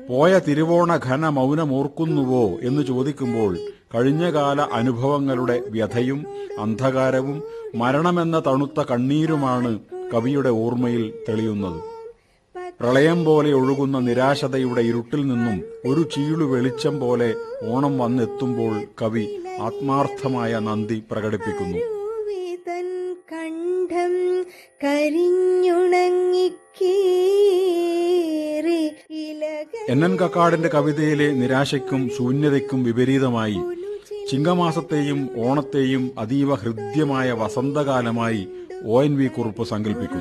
പോയ തിരുവോണ ഘന മൗനമോർക്കുന്നുവോ എന്ന് ചോദിക്കുമ്പോൾ കഴിഞ്ഞകാല അനുഭവങ്ങളുടെ വ്യഥയും അന്ധകാരവും മരണമെന്ന തണുത്ത കണ്ണീരുമാണ് കവിയുടെ ഓർമ്മയിൽ തെളിയുന്നത്. പ്രളയം പോലെ ഒഴുകുന്ന നിരാശതയുടെ ഇരുട്ടിൽ നിന്നും ഒരു ചീളു വെളിച്ചം പോലെ ഓണം വന്നെത്തുമ്പോൾ കവി ആത്മാർത്ഥമായ നന്ദി പ്രകടിപ്പിക്കുന്നു. എൻ കക്കാടിന്റെ കവിതയിലെ നിരാശയ്ക്കും ശൂന്യതയ്ക്കും വിപരീതമായി ചിങ്ങമാസത്തെയും ഓണത്തെയും അതീവ ഹൃദ്യമായ വസന്തകാലമായി ONV കുറുപ്പ് സങ്കല്പിക്കുന്നു.